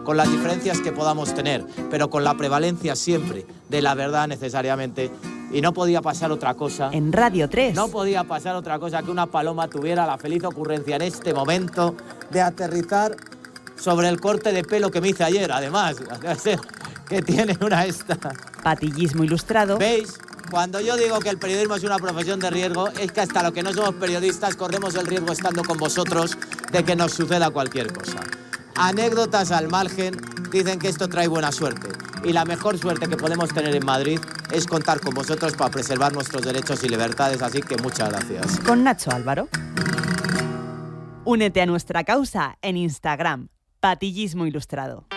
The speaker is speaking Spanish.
con las diferencias que podamos tener, pero con la prevalencia siempre de la verdad necesariamente. Y no podía pasar otra cosa. En Radio 3. No podía pasar otra cosa que una paloma tuviera la feliz ocurrencia en este momento de aterrizar sobre el corte de pelo que me hice ayer, además, que tiene una esta. Patillismo ilustrado. ¿Veis? Cuando yo digo que el periodismo es una profesión de riesgo, es que hasta los que no somos periodistas corremos el riesgo estando con vosotros de que nos suceda cualquier cosa. Anécdotas al margen, dicen que esto trae buena suerte. Y la mejor suerte que podemos tener en Madrid es contar con vosotros para preservar nuestros derechos y libertades, así que muchas gracias. Con Nacho Álvaro. Únete a nuestra causa en Instagram, Patillismo Ilustrado.